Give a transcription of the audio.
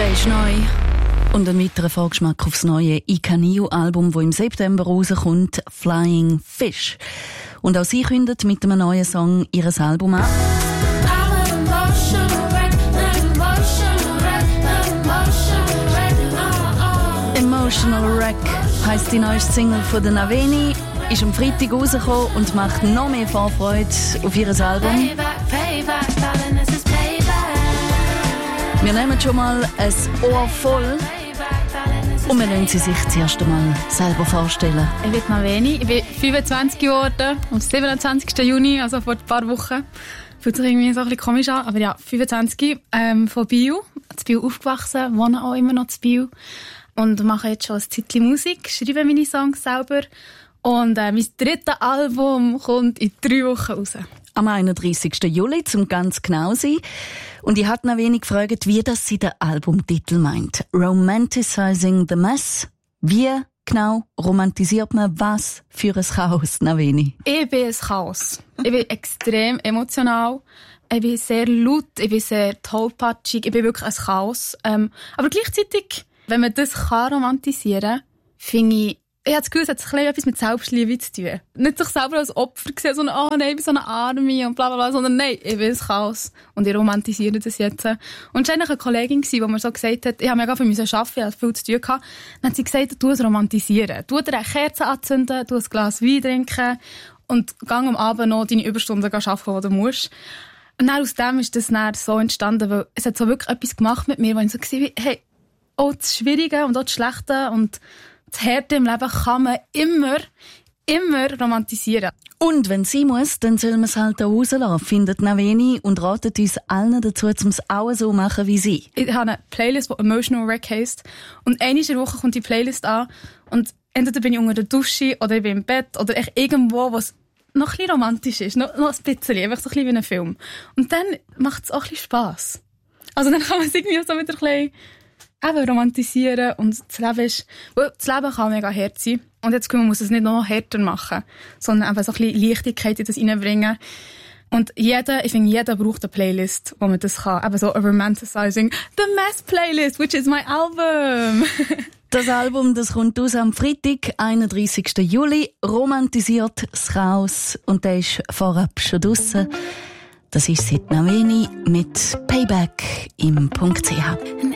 Der ist neu. Und ein weiterer Vorgeschmack aufs neue Ika Niu-Album, das im September rauskommt, Flying Fish. Und auch sie kündet mit einem neuen Song ihr Album an. Emotional Wreck heisst die neueste Single von der Naveni, ist am Freitag rausgekommen und macht noch mehr Vorfreude auf ihr Album. Wir nehmen schon mal ein Ohr voll und wir lassen sie sich zuerst einmal selber vorstellen. Ich bin Naveni, ich bin 25 geworden, am 27. Juni, also vor ein paar Wochen. Fühlt sich irgendwie so ein bisschen komisch an, aber ja, 25, von Biel, in Biel aufgewachsen, wohne auch immer noch in Biel und mache jetzt schon ein Zeitchen Musik, schreibe meine Songs selber und mein drittes Album kommt in 3 Wochen raus. Am 31. Juli, zum ganz genau sein. Und ich habe noch wenig gefragt, wie das sie den Albumtitel meint. Romanticizing the Mess. Wie genau romantisiert man was für ein Chaos, Naveni? Ich bin ein Chaos. Ich bin extrem emotional. Ich bin sehr laut. Ich bin sehr tollpatschig. Ich bin wirklich ein Chaos. Aber gleichzeitig, wenn man das romantisieren kann, finde ich habe das Gefühl, es hat etwas mit Selbstliebe zu tun. Nicht sich selber als Opfer sehen, sondern, oh nein, ich bin so eine Arme und bla bla bla, sondern nein, ich bin ein Chaos. Und ich romantisiere das jetzt. Und es war eigentlich eine Kollegin, die mir so gesagt hat, ich habe mega viel arbeiten, ich hatte viel zu tun gehabt. Dann hat sie gesagt, du es romantisieren. Du dir eine Kerze anzünden, du ein Glas Wein trinken und gang am Abend noch deine Überstunden arbeiten, die du musst. Und dann aus dem ist das dann so entstanden, weil es hat so wirklich etwas gemacht mit mir, wo ich so war, hey, auch das Schwierige und auch das Schlechte und das Härte im Leben kann man immer romantisieren. Und wenn sie muss, dann soll man es halt auch rauslassen, findet Naveni und ratet uns allen dazu, um es auch so machen wie sie. Ich habe eine Playlist, die Emotional Wreck heisst. Und einmal in der Woche kommt die Playlist an. Und entweder bin ich unter der Dusche oder ich bin im Bett oder echt irgendwo, was noch ein bisschen romantisch ist. Noch ein bisschen, einfach so ein bisschen wie ein Film. Und dann macht es auch ein bisschen Spass. Also dann kann man es irgendwie so wieder ein bisschen eben romantisieren und das Leben kann mega hart sein. Und jetzt muss es nicht noch härter machen, sondern einfach so ein bisschen Leichtigkeit in das reinbringen. Und ich finde, jeder braucht eine Playlist, wo man das kann. Eben so Romanticizing the Mess Playlist, which is my album. Das Album, das kommt aus am Freitag, 31. Juli, romantisiert das Chaos und der ist vorab schon draussen. Das ist Naveni mit Payback im .ch.